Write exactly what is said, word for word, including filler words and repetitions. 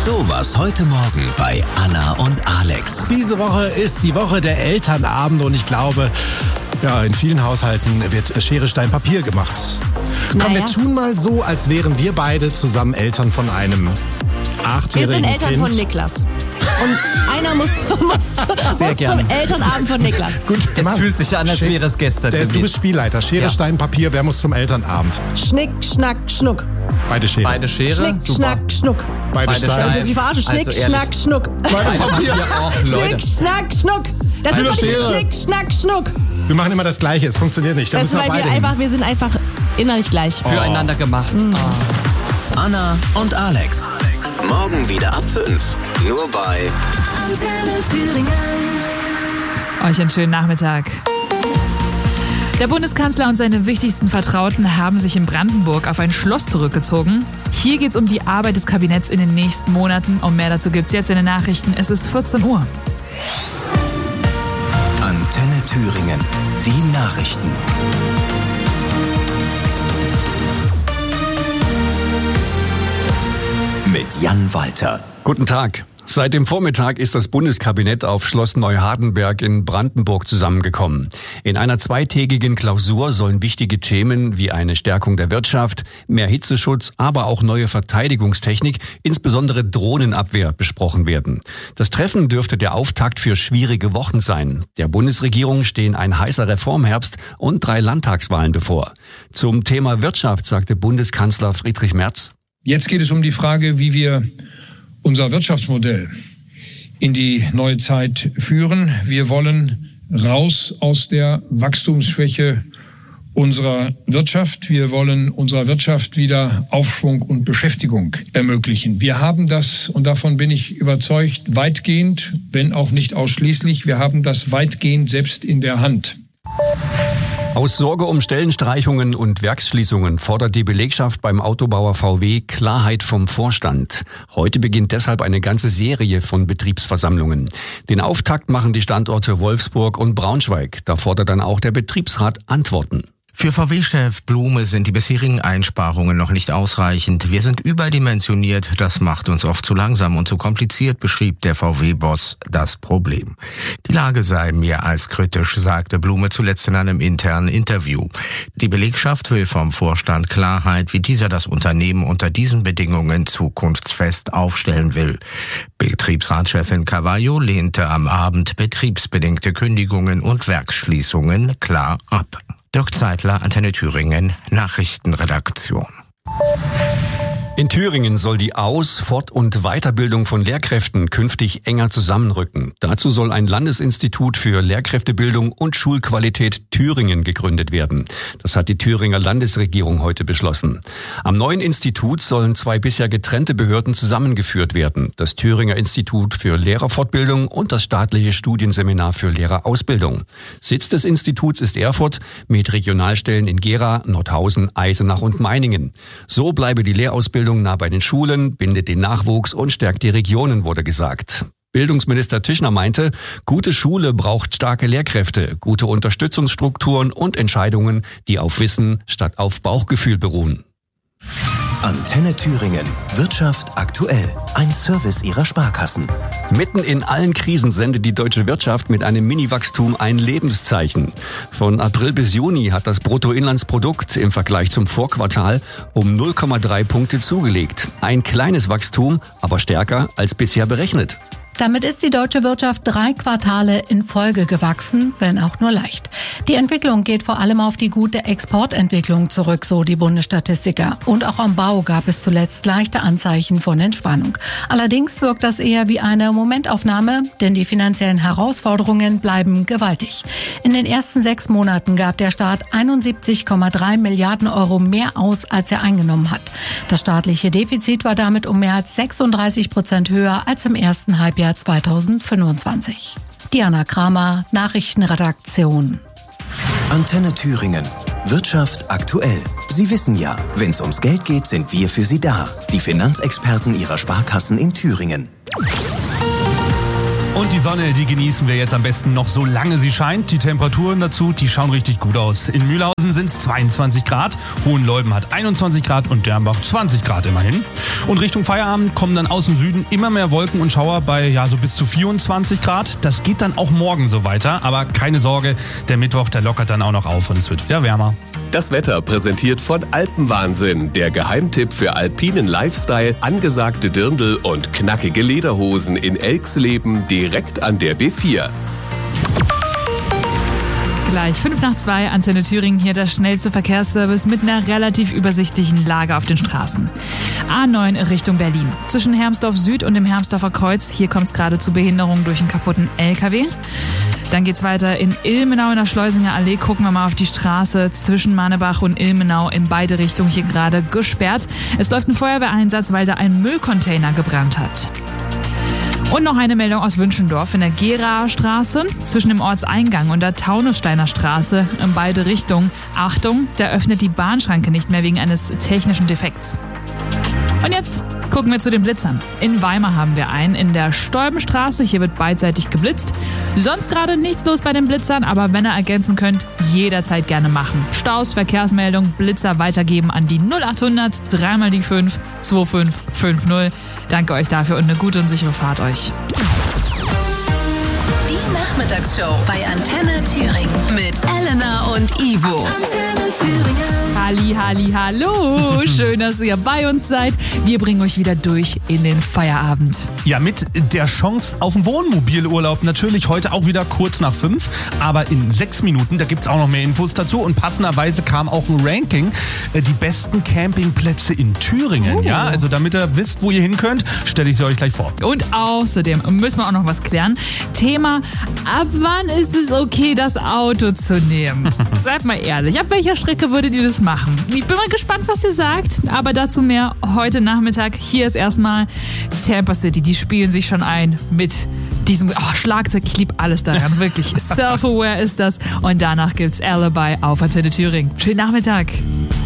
So war's heute Morgen bei Anna und Alex. Diese Woche ist die Woche der Elternabende und ich glaube, ja, in vielen Haushalten wird Schere, Stein, Papier gemacht. Komm, Naja. wir tun mal so, als wären wir beide zusammen Eltern von einem Wir achtjährigen sind Eltern Kind. von Niklas. Und einer muss, muss, muss gern. zum Elternabend von Niklas. Gut, Es Mann. fühlt sich an, als Schick. wäre es gestern Der, du gewesen. bist Spielleiter. Schere, Ja. Stein, Papier. Wer muss zum Elternabend? Schnick, Schnack, Schnuck. Beide Schere. Beide Schere, Schnick, super. Schnack, Schnuck. Beide, Beide Steine. Das ist wie verarscht. Schnick, Also ehrlich. Schnack, Schnuck. Beide Papier. Ja, auch, Schnick, Leute. Schnack, Schnuck. Das Beide ist doch nicht Schere. Schnick, Schnack, Schnuck. Wir machen immer das Gleiche. Es funktioniert nicht. Da Das ist, müssen wir weil wir beide hin. einfach, wir sind einfach innerlich gleich. Füreinander gemacht. Anna und Alex. Morgen wieder ab fünf. Nur bei Antenne Thüringen. Euch einen schönen Nachmittag. Der Bundeskanzler und seine wichtigsten Vertrauten haben sich in Brandenburg auf ein Schloss zurückgezogen. Hier geht es um die Arbeit des Kabinetts in den nächsten Monaten. Und mehr dazu gibt's jetzt in den Nachrichten. Es ist vierzehn Uhr. Antenne Thüringen. Die Nachrichten. Mit Jan Walter. Guten Tag. Seit dem Vormittag ist das Bundeskabinett auf Schloss Neuhardenberg in Brandenburg zusammengekommen. In einer zweitägigen Klausur sollen wichtige Themen wie eine Stärkung der Wirtschaft, mehr Hitzeschutz, aber auch neue Verteidigungstechnik, insbesondere Drohnenabwehr, besprochen werden. Das Treffen dürfte der Auftakt für schwierige Wochen sein. Der Bundesregierung stehen ein heißer Reformherbst und drei Landtagswahlen bevor. Zum Thema Wirtschaft sagte Bundeskanzler Friedrich Merz: Jetzt geht es um die Frage, wie wir unser Wirtschaftsmodell in die neue Zeit führen. Wir wollen raus aus der Wachstumsschwäche unserer Wirtschaft. Wir wollen unserer Wirtschaft wieder Aufschwung und Beschäftigung ermöglichen. Wir haben das, und davon bin ich überzeugt, weitgehend, wenn auch nicht ausschließlich, wir haben das weitgehend selbst in der Hand. Aus Sorge um Stellenstreichungen und Werksschließungen fordert die Belegschaft beim Autobauer V W Klarheit vom Vorstand. Heute beginnt deshalb eine ganze Serie von Betriebsversammlungen. Den Auftakt machen die Standorte Wolfsburg und Braunschweig. Da fordert dann auch der Betriebsrat Antworten. Für V W-Chef Blume sind die bisherigen Einsparungen noch nicht ausreichend. Wir sind überdimensioniert, das macht uns oft zu langsam und zu kompliziert, beschrieb der V W-Boss das Problem. Die Lage sei mehr als kritisch, sagte Blume zuletzt in einem internen Interview. Die Belegschaft will vom Vorstand Klarheit, wie dieser das Unternehmen unter diesen Bedingungen zukunftsfest aufstellen will. Betriebsratschefin Cavallo lehnte am Abend betriebsbedingte Kündigungen und Werksschließungen klar ab. Dirk Zeitler, Antenne Thüringen, Nachrichtenredaktion. In Thüringen soll die Aus-, Fort- und Weiterbildung von Lehrkräften künftig enger zusammenrücken. Dazu soll ein Landesinstitut für Lehrkräftebildung und Schulqualität Thüringen gegründet werden. Das hat die Thüringer Landesregierung heute beschlossen. Am neuen Institut sollen zwei bisher getrennte Behörden zusammengeführt werden. Das Thüringer Institut für Lehrerfortbildung und das staatliche Studienseminar für Lehrerausbildung. Sitz des Instituts ist Erfurt mit Regionalstellen in Gera, Nordhausen, Eisenach und Meiningen. So bleibe die Lehrausbildung nah bei den Schulen, bindet den Nachwuchs und stärkt die Regionen, wurde gesagt. Bildungsminister Tischner meinte, gute Schule braucht starke Lehrkräfte, gute Unterstützungsstrukturen und Entscheidungen, die auf Wissen statt auf Bauchgefühl beruhen. Antenne Thüringen. Wirtschaft aktuell. Ein Service ihrer Sparkassen. Mitten in allen Krisen sendet die deutsche Wirtschaft mit einem Mini-Wachstum ein Lebenszeichen. Von April bis Juni hat das Bruttoinlandsprodukt im Vergleich zum Vorquartal um null Komma drei Punkte zugelegt. Ein kleines Wachstum, aber stärker als bisher berechnet. Damit ist die deutsche Wirtschaft drei Quartale in Folge gewachsen, wenn auch nur leicht. Die Entwicklung geht vor allem auf die gute Exportentwicklung zurück, so die Bundesstatistiker. Und auch am Bau gab es zuletzt leichte Anzeichen von Entspannung. Allerdings wirkt das eher wie eine Momentaufnahme, denn die finanziellen Herausforderungen bleiben gewaltig. In den ersten sechs Monaten gab der Staat einundsiebzig Komma drei Milliarden Euro mehr aus, als er eingenommen hat. Das staatliche Defizit war damit um mehr als sechsunddreißig Prozent höher als im ersten Halbjahr zweitausendfünfundzwanzig. Diana Kramer, Nachrichtenredaktion. Antenne Thüringen. Wirtschaft aktuell. Sie wissen ja, wenn es ums Geld geht, sind wir für Sie da. Die Finanzexperten Ihrer Sparkassen in Thüringen. Und die Sonne, die genießen wir jetzt am besten noch, solange sie scheint. Die Temperaturen dazu, die schauen richtig gut aus. In Mühlhausen sind es zweiundzwanzig Grad, Hohenleuben hat einundzwanzig Grad und Dernbach zwanzig Grad immerhin. Und Richtung Feierabend kommen dann aus dem Süden immer mehr Wolken und Schauer bei ja so bis zu vierundzwanzig Grad. Das geht dann auch morgen so weiter, aber keine Sorge, der Mittwoch, der lockert dann auch noch auf und es wird wieder wärmer. Das Wetter präsentiert von Alpenwahnsinn, der Geheimtipp für alpinen Lifestyle, angesagte Dirndl und knackige Lederhosen in Elxleben direkt an der B vier. Gleich fünf nach zwei, Antenne Thüringen, hier der schnellste Verkehrsservice mit einer relativ übersichtlichen Lage auf den Straßen. A neun Richtung Berlin. Zwischen Hermsdorf Süd und dem Hermsdorfer Kreuz, hier kommt es gerade zu Behinderungen durch einen kaputten L K W. Dann geht's weiter in Ilmenau in der Schleusinger Allee. Gucken wir mal auf die Straße zwischen Manebach und Ilmenau in beide Richtungen hier gerade gesperrt. Es läuft ein Feuerwehreinsatz, weil da ein Müllcontainer gebrannt hat. Und noch eine Meldung aus Wünschendorf in der Geraer Straße zwischen dem Ortseingang und der Taunussteiner Straße in beide Richtungen. Achtung, da öffnet die Bahnschranke nicht mehr wegen eines technischen Defekts. Und jetzt gucken wir zu den Blitzern. In Weimar haben wir einen in der Stolbenstraße. Hier wird beidseitig geblitzt. Sonst gerade nichts los bei den Blitzern, aber wenn ihr ergänzen könnt, jederzeit gerne machen. Staus, Verkehrsmeldung, Blitzer weitergeben an die null achthundert drei mal die fünf zwei fünf fünf null. Danke euch dafür und eine gute und sichere Fahrt euch. Die Nachmittagsshow bei Antenne Thüringen mit Elena und Ivo. Antenne Thüringen. Halli, halli, hallo. Schön, dass ihr bei uns seid. Wir bringen euch wieder durch in den Feierabend. Ja, mit der Chance auf einen Wohnmobilurlaub natürlich heute auch wieder kurz nach fünf. Aber in sechs Minuten, da gibt's auch noch mehr Infos dazu. Und passenderweise kam auch ein Ranking, äh, die besten Campingplätze in Thüringen. Oh. Ja, also damit ihr wisst, wo ihr hin könnt, stelle ich sie euch gleich vor. Und außerdem müssen wir auch noch was klären. Thema, ab wann ist es okay, das Auto zu nehmen? Seid mal ehrlich, ab welcher Strecke würdet ihr das machen? Ich bin mal gespannt, was ihr sagt, aber dazu mehr heute Nachmittag. Hier ist erstmal Tampa City, die spielen sich schon ein mit diesem oh, Schlagzeug. Ich liebe alles daran, wirklich. Self-aware ist das. Und danach gibt's Alibi auf Antenne Thüringen. Schönen Nachmittag.